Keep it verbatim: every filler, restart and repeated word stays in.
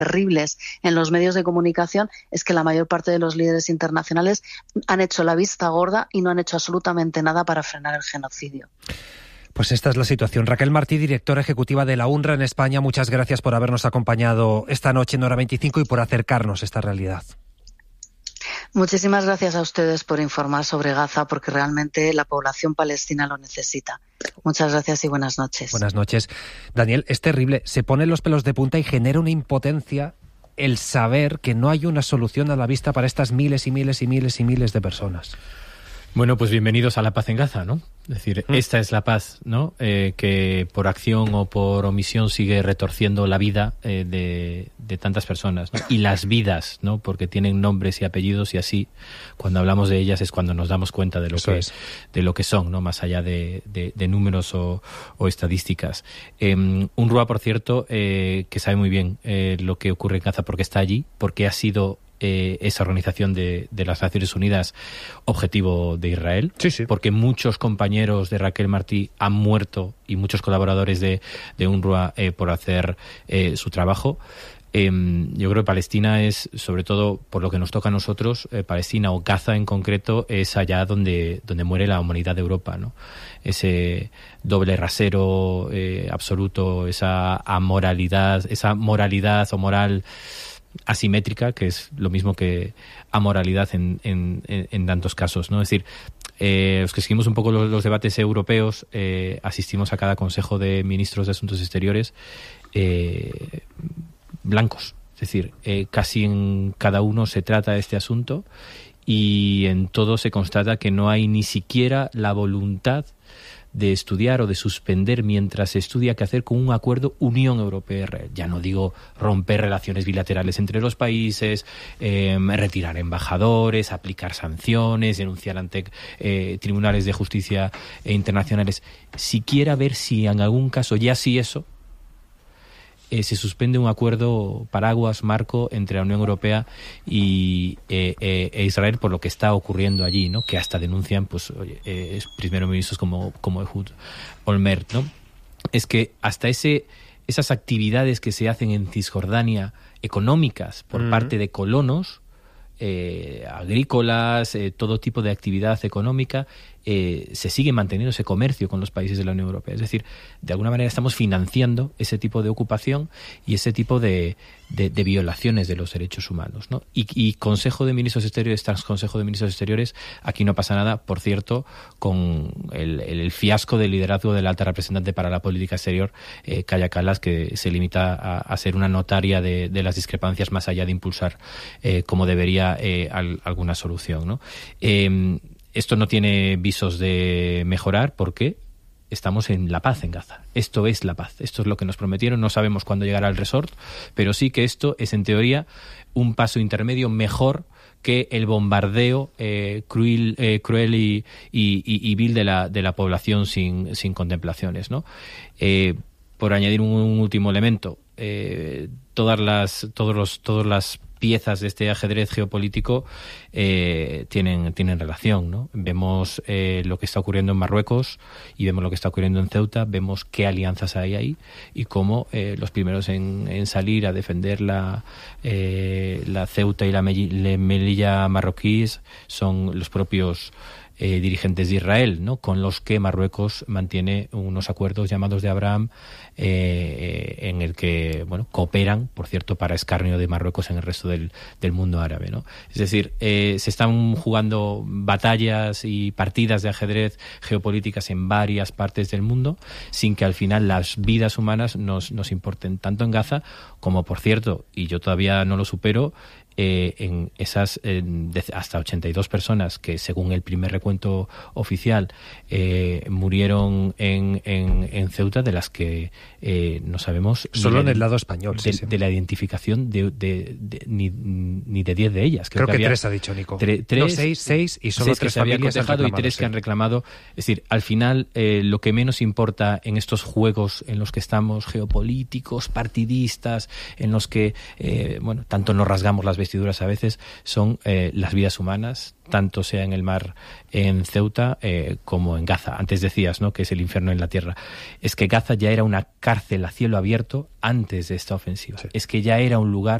terribles en los medios de comunicación es que la mayor parte de los líderes internacionales han hecho la vista gorda y no han hecho absolutamente nada para frenar el genocidio. Pues esta es la situación. Raquel Martí, directora ejecutiva de la U N R W A en España, muchas gracias por habernos acompañado esta noche en Hora veinticinco y por acercarnos a esta realidad. Muchísimas gracias a ustedes por informar sobre Gaza, porque realmente la población palestina lo necesita. Muchas gracias y buenas noches. Buenas noches. Daniel, es terrible. Se ponen los pelos de punta y genera una impotencia el saber que no hay una solución a la vista para estas miles y miles y miles y miles de personas. Bueno, pues bienvenidos a la paz en Gaza, ¿no? Es decir, mm. esta es la paz, ¿no? Eh, que por acción o por omisión sigue retorciendo la vida eh, de, de tantas personas, ¿no? Y las vidas, ¿no? Porque tienen nombres y apellidos y así, cuando hablamos de ellas es cuando nos damos cuenta de lo Eso que es. de lo que son, ¿no? Más allá de, de, de números o, o estadísticas. Eh, U N R W A, por cierto, eh, que sabe muy bien eh, lo que ocurre en Gaza porque está allí, porque ha sido Eh, esa organización de, de las Naciones Unidas objetivo de Israel, sí, sí. porque muchos compañeros de Raquel Martí han muerto y muchos colaboradores de, de U N R W A eh, por hacer eh, su trabajo. Eh, yo creo que Palestina es, sobre todo por lo que nos toca a nosotros, eh, Palestina o Gaza en concreto, es allá donde, donde muere la humanidad de Europa, ¿no? Ese doble rasero eh, absoluto, esa amoralidad, esa moralidad o moral asimétrica, que es lo mismo que amoralidad en, en, en tantos casos, ¿no? Es decir, eh, los que seguimos un poco los, los debates europeos, eh, asistimos a cada Consejo de Ministros de Asuntos Exteriores eh, blancos. Es decir, eh, casi en cada uno se trata este asunto y en todo se constata que no hay ni siquiera la voluntad de estudiar o de suspender mientras se estudia qué hacer con un acuerdo Unión Europea-Israel. Ya no digo romper relaciones bilaterales entre los países, eh, retirar embajadores, aplicar sanciones, denunciar ante eh, tribunales de justicia eh, internacionales. Siquiera ver si en algún caso, ya sí eso, Eh, se suspende un acuerdo paraguas, marco, entre la Unión Europea y eh, eh, e Israel por lo que está ocurriendo allí, ¿no? Que hasta denuncian, pues, oye, eh, primeros ministros como, como Ehud Olmert, ¿no? Es que hasta ese esas actividades que se hacen en Cisjordania económicas por mm. parte de colonos, eh, agrícolas, eh, todo tipo de actividad económica, eh, se sigue manteniendo ese comercio con los países de la Unión Europea. Es decir, de alguna manera estamos financiando ese tipo de ocupación y ese tipo de, de, de violaciones de los derechos humanos, ¿no? Y, y Consejo de Ministros Exteriores, tras Consejo de Ministros Exteriores, aquí no pasa nada, por cierto, con el, el, el fiasco del liderazgo de la alta representante para la política exterior, eh, Kaja Kallas, que se limita a, a ser una notaria de, de las discrepancias más allá de impulsar eh, como debería eh, al, alguna solución, ¿no? Eh, Esto no tiene visos de mejorar porque estamos en la paz en Gaza. Esto es la paz. Esto es lo que nos prometieron. No sabemos cuándo llegará el resort, pero sí que esto es, en teoría, un paso intermedio mejor que el bombardeo eh, cruel, eh, cruel y, y, y vil de la, de la población sin, sin contemplaciones, ¿no? Eh, por añadir un, un último elemento, eh, todas las, todos los, todas las piezas de este ajedrez geopolítico eh, tienen, tienen relación, ¿no? Vemos eh, lo que está ocurriendo en Marruecos y vemos lo que está ocurriendo en Ceuta, vemos qué alianzas hay ahí y cómo eh, los primeros en, en salir a defender la, eh, la Ceuta y la Melilla marroquíes son los propios Eh, dirigentes de Israel, ¿no? Con los que Marruecos mantiene unos acuerdos llamados de Abraham eh, en el que, bueno, cooperan, por cierto, para escarnio de Marruecos en el resto del, del mundo árabe, ¿no? Es decir, eh, se están jugando batallas y partidas de ajedrez geopolíticas en varias partes del mundo sin que al final las vidas humanas nos, nos importen tanto en Gaza como, por cierto, y yo todavía no lo supero, Eh, en esas eh, de, hasta ochenta y dos personas que, según el primer recuento oficial, eh, murieron en, en, en Ceuta, de las que eh, no sabemos solo de, en el lado español de, sí, sí. de la identificación de, de, de, ni, ni de diez de ellas. Creo, Creo que, que había tres ha dicho Nico. Tre, tres, no, seis, seis y solo seis tres que se habían familias cotejado y tres sí. que han reclamado. Es decir, al final eh, lo que menos importa en estos juegos en los que estamos geopolíticos, partidistas, en los que eh, bueno, tanto nos rasgamos las vestiduras a veces, son eh, las vidas humanas, tanto sea en el mar en Ceuta eh, como en Gaza. Antes decías, ¿no?, que es el infierno en la tierra. Es que Gaza ya era una cárcel a cielo abierto antes de esta ofensiva. Sí. Es que ya era un lugar